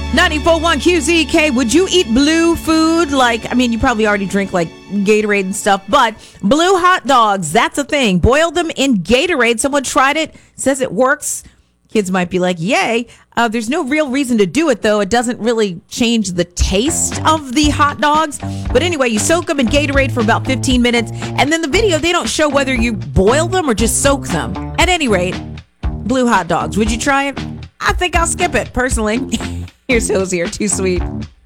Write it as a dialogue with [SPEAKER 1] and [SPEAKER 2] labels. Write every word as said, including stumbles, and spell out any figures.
[SPEAKER 1] ninety-four point one Q Z K, would you eat blue food? Like, I mean, you probably already drink like Gatorade and stuff, but blue hot dogs, that's a thing. Boil them in Gatorade. Someone tried it, says it works. Kids might be like, yay. Uh, there's no real reason to do it, though. It doesn't really change the taste of the hot dogs. But anyway, you soak them in Gatorade for about fifteen minutes. And then the video, they don't show whether you boil them or just soak them. At any rate, blue hot dogs. Would you try it? I think I'll skip it, personally. Here's Hosier, Too Sweet.